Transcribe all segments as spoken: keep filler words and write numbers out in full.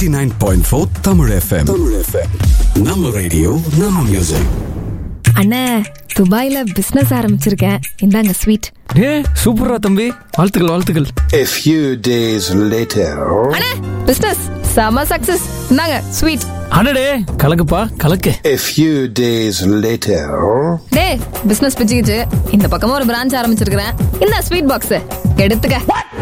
eighty-nine point four Tamil F M. Tamil F M. நம்ம radio நம்ம music. அண்ணே, துபாயில பிசினஸ் ஆரம்பிச்சிருக்கேன், இந்தாங்க ஸ்வீட். ஏ சூப்பரா தம்பி, வாழ்த்துக்கள் வாழ்த்துக்கள். A few days later. அண்ணே, பிசினஸ் செம சக்சஸ், இந்தாங்க ஸ்வீட். அடடே கலக்குப்பா கலக்கு. A few days later. Day business பிச்சுக்கிச்சு, இந்த பக்கமா ஒரு பிரான்ச் ஆரம்பிச்சிருக்கிறேன், இந்த ஸ்வீட் பாக்ஸ் எடுத்துக்க.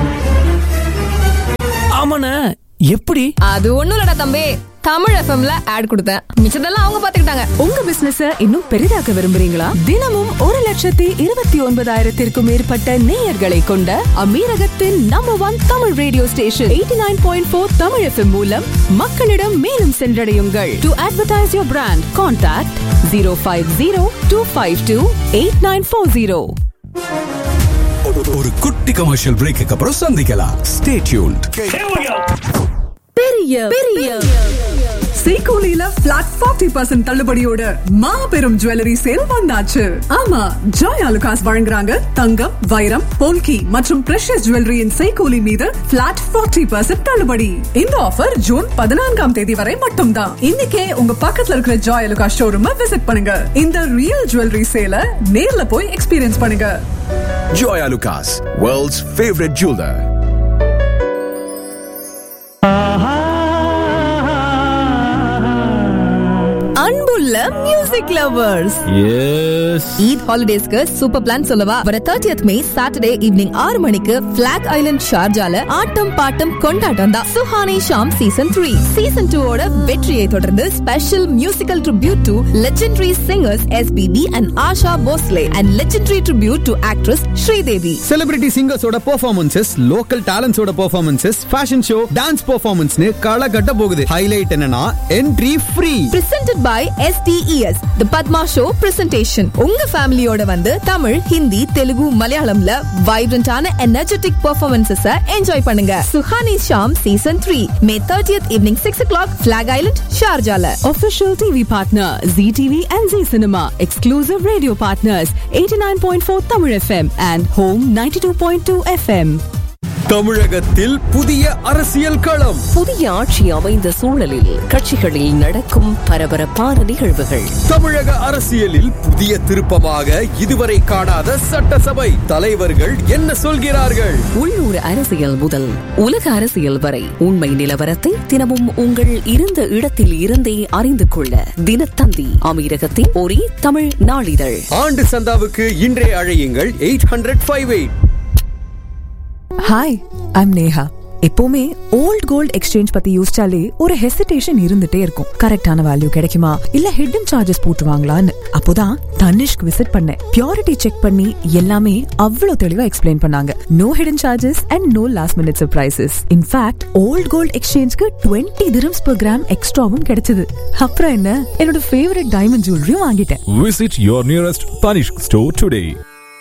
ஆமாண்ணே, எப்படி? அது ஒண்ணும் இல்லடா தம்பி, தமிழ் எஃப்எம்ல ஆட் கொடுத்தேன், மிச்சதெல்லாம் அவங்க பாத்துக்கிட்டாங்க. உங்க பிசினஸ் இன்னும் பெரிதாக்க விரும்புறீங்களா? தினமும் ஒரு லட்சத்தி இருபத்தி ஒன்பதாயிரத்திற்கும் மேற்பட்ட நேயர்களை கொண்ட அமீரகத்தின் number one Tamil radio station eighty nine point four Tamil FM மூலம் மக்களிடம் மேலும் சென்றடையுங்கள். To advertise your brand, contact zero five zero two five two eight nine four zero. ஒரு குட்டி கமர்ஷியல் பிரேக்கு அப்புறம் சந்திக்கலாம். Stay tuned. பெரிய பெரிய சீகோலில பிளாட் ஃபார்ட்டி பர்சன்ட் தள்ளுபடியோட மாபெரும் ஜுவல்லரி சேல் வந்தாச்சு. ஆமா, ஜாய் ஆலுகாஸ் வழங்குறாங்க தங்கம், வைரம், போல்கி மற்றும் பிரஷியஸ் ஜுவல்லரியின் சீகோலி மீது பிளாட் ஃபார்ட்டி பர்சன்ட் தள்ளுபடி. இந்த ஆஃபர் ஜூன் பதினான்காம் தேதி வரை மட்டும்தான். இன்னைக்கே உங்க பக்கத்துல இருக்கிற ஜாய் ஆலுகாஸ் ஷோரூம் விசிட் பண்ணுங்க. இந்த ரியல் ஜுவல்லரி சேல நேர்ல போய் எக்ஸ்பீரியன்ஸ் பண்ணுங்க. Joy Alucas, world's favorite jeweler. அன்புள்ள music lovers, S, Eid ஹாலிடேஸ்க்கு super plan சொல்லவா? வர தேர்ட்டியத் மே சாட்டர்டே ஈவினிங் ஆறு மணிக்கு பிளாக் ஐலண்ட் ஷார்ஜால ஆட்டம் பாட்டம் கொண்டாட்டம் தான். Suhani Sham season three season two ஓட வெற்றியை தொடர்ந்து special musical tribute to legendary singers SPB and Asha Bhosale and legendary tribute to actress Sridevi. Celebrity சிங்கர்ஸோட performances, local டேலண்ட்ஸோட performances, fashion show, dance பெர்ஃபார்மன்ஸ்னு களை கட்ட போகுது. ஹைலைட் என்னன்னா entry free. Presented by S T E S, The Padma Show presentation. உங்க ஃபேமிலியோட வந்து Tamil, Hindi, Telugu, மலையாளம்ல வைப்ரண்டான energetic performances enjoy பண்ணுங்க. Suhani Sham season three May thirtieth evening six o'clock Flag Island, ஷார்ஜால. official T V partner Z T V and Z Cinema, exclusive radio partners eighty-nine point four Tamil F M and Home ninety-two point two F M. தமிழகத்தில் புதிய அரசியல் களம். புதிய ஆட்சி அமைந்த சூழலில் கட்சிகளில் நடக்கும் பரபரப்பான நிகழ்வுகள். தமிழக அரசியலில் புதிய திருப்பமாக இதுவரை காணாத சட்டசபை தலைவர்கள் என்ன சொல்கிறார்கள்? உள்ளூர் அரசியல் முதல் உலக அரசியல் வரை உண்மை நிலவரத்தை தினமும் உங்கள் இருந்த இடத்தில் இருந்தே அறிந்து கொள்ள தினத்தந்தி, அமீரகத்தின் ஒரே தமிழ் நாளிதழ். ஆண்டு சந்தாவுக்கு இன்றே அழையுங்கள் eight hundred five eight. Hi, I'm Neha. எப்பவுமே ஓல்ட் கோல்ட் எக்ஸ்சேஞ்ச் பத்தி யோசிச்சாலே ஒரு ஹெசிடேஷன் இருந்துட்டே இருக்கும். கரெக்டான வேல்யூ கிடைக்குமா, இல்ல ஹிடன் சார்ஜஸ் போட்டுவாங்களான்னு. அப்போதான் தனிஷ்க் விசிட் பண்ணேன். பியூரிட்டி செக் பண்ணி எல்லாமே அவ்வளவு தெளிவா எக்ஸ்பிளைன் பண்ணாங்க. No hidden charges and no last minute surprises. In fact volt gold எக்ஸ்சேஞ்ச்க்கு twenty dirhams per gram எக்ஸ்ட்ராவும் கிடைச்சது. அப்புறம் என்ன, என்னோட ஃபேவரட் டைமண்ட் ஜுவல்லரியும் வாங்கிட்டேன். Visit your nearest Tanishq store today.